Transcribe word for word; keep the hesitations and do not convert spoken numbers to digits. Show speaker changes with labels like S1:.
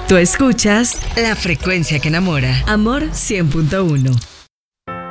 S1: Tú escuchas La Frecuencia que Enamora. Amor cien punto uno.